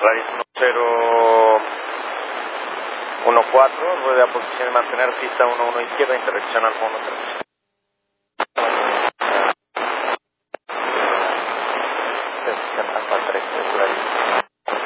Radio 1014, rueda a posición de mantener, pista 11 izquierda, interacción al fondo 3.